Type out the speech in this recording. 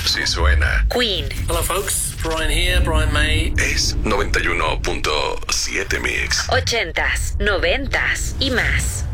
Si suena. Queen. Hello, folks. Brian here, Brian May. Es 91.7 Mix. 80s, 90s y más.